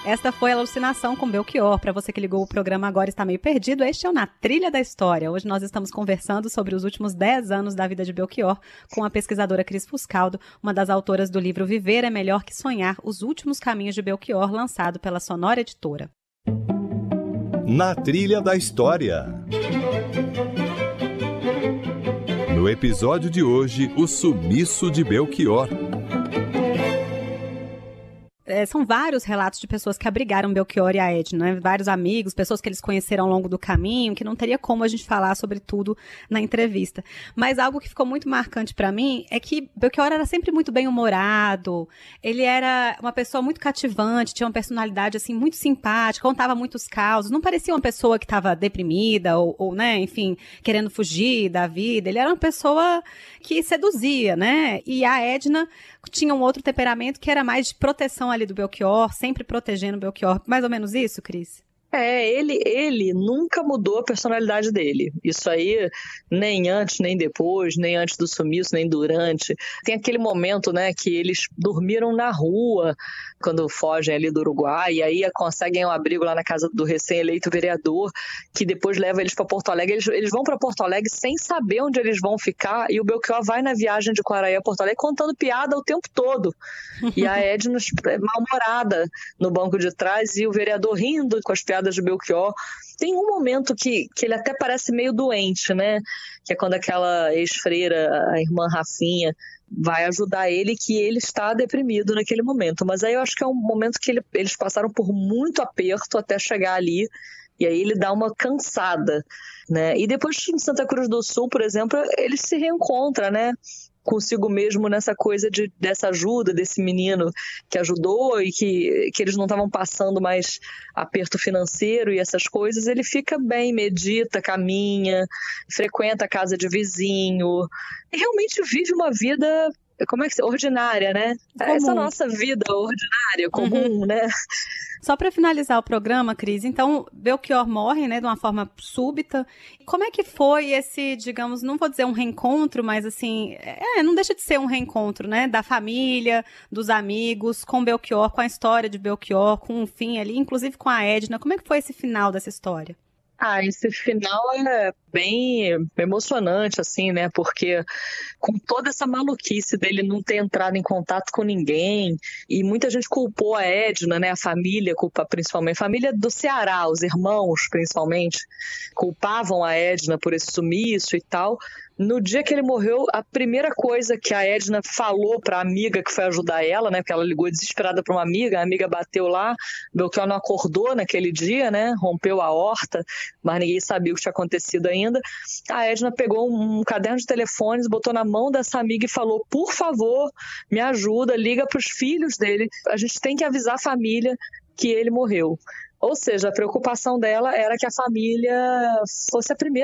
Esta foi a Alucinação com Belchior. Para você que ligou o programa agora e está meio perdido, este é o Na Trilha da História. Hoje nós estamos conversando sobre os últimos 10 anos da vida de Belchior com a pesquisadora Cris Fuscaldo, uma das autoras do livro Viver é Melhor que Sonhar, Os Últimos Caminhos de Belchior, lançado pela Sonora Editora. Na Trilha da História. No episódio de hoje, o sumiço de Belchior. São vários relatos de pessoas que abrigaram Belchior e a Edna, né? Vários amigos, pessoas que eles conheceram ao longo do caminho, que não teria como a gente falar sobre tudo na entrevista. Mas algo que ficou muito marcante para mim é que Belchior era sempre muito bem-humorado, ele era uma pessoa muito cativante, tinha uma personalidade assim muito simpática, contava muitos causos, não parecia uma pessoa que estava deprimida ou, né, enfim, querendo fugir da vida. Ele era uma pessoa que seduzia, né? E a Edna tinha um outro temperamento que era mais de proteção ali do Belchior, sempre protegendo o Belchior. Mais ou menos isso, Cris? Ele nunca mudou a personalidade dele. Isso aí, nem antes, nem depois, nem antes do sumiço, nem durante. Tem aquele momento, né, que eles dormiram na rua quando fogem ali do Uruguai, e aí conseguem um abrigo lá na casa do recém-eleito vereador, que depois leva eles para Porto Alegre. Eles vão para Porto Alegre sem saber onde eles vão ficar, e o Belchior vai na viagem de Quaraí a Porto Alegre contando piada o tempo todo. E a Edna mal-humorada no banco de trás, e o vereador rindo com as piadas de Belchior. Tem um momento que ele até parece meio doente, né? Que é quando aquela ex-freira, a irmã Rafinha, vai ajudar ele, que ele está deprimido naquele momento. Mas aí eu acho que é um momento que eles passaram por muito aperto até chegar ali, e aí ele dá uma cansada, né? E depois em Santa Cruz do Sul, por exemplo, ele se reencontra, né, consigo mesmo nessa coisa dessa ajuda desse menino que ajudou e que eles não estavam passando mais aperto financeiro e essas coisas. Ele fica bem, medita, caminha, frequenta a casa de vizinho e realmente vive uma vida, como é que ordinária, né? Comum. Essa nossa vida ordinária, comum, né? Só para finalizar o programa, Cris, então Belchior morre, né, de uma forma súbita. Como é que foi esse, digamos, não vou dizer um reencontro, mas assim, não deixa de ser um reencontro, né, da família, dos amigos, com Belchior, com a história de Belchior, com um fim ali, inclusive com a Edna. Como é que foi esse final dessa história? Esse final é bem emocionante, assim, né? Porque com toda essa maluquice dele não ter entrado em contato com ninguém, e muita gente culpou a Edna, né? A família culpa principalmente, a família do Ceará, os irmãos principalmente, culpavam a Edna por esse sumiço e tal. No dia que ele morreu, a primeira coisa que a Edna falou para a amiga que foi ajudar ela, né, porque ela ligou desesperada para uma amiga, a amiga bateu lá, Belchior não acordou naquele dia, né, rompeu a aorta, mas ninguém sabia o que tinha acontecido ainda. A Edna pegou um caderno de telefones, botou na mão dessa amiga e falou: por favor, me ajuda, liga para os filhos dele, a gente tem que avisar a família que ele morreu. Ou seja, a preocupação dela era que a família fosse a primeira